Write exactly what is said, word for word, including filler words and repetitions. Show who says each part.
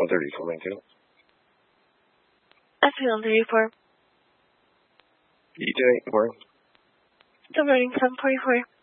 Speaker 1: one thirty-four, maintain it.
Speaker 2: S P one thirty-four.
Speaker 1: E two eight four.
Speaker 2: Still running seven forty-four.